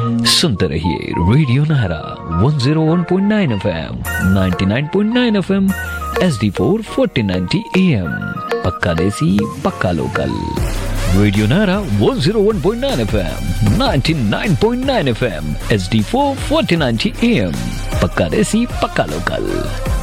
सुनते रहिए रेडियो नारा 101.9 FM, 99.9 FM, HD4 1490 AM। पक्का देसी पक्का लोकल। रेडियो नारा 101.9 FM, 99.9 FM, HD4 1490 AM। पक्का देसी पक्का लोकल।